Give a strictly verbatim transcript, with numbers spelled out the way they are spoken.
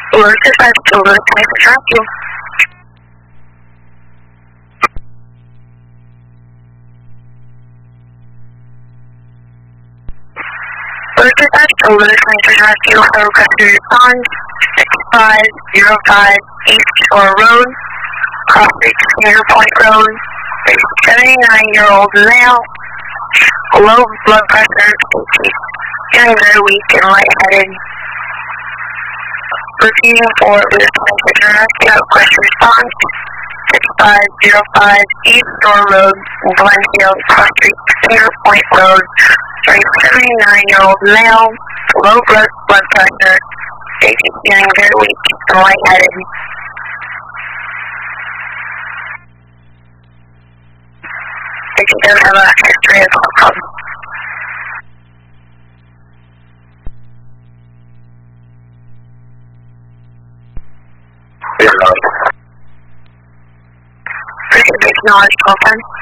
Alert dispatch to alert type to track you. Alert dispatch to alert type to track you for request to respond. six five zero five East Shore Road, Cross Creek Cedar Point Road, seventy-nine-year-old male, low blood pressure, feeling very weak and lightheaded. Repeating for alert type to track you request to respond. six five zero five East Shore Road, Glenfield, Cross Creek Cedar Point Road, seventy-nine-year-old male, low blood blood pressure, safety feeling very weak and lightheaded. Safety does have a history of heart problems. Please acknowledge call time.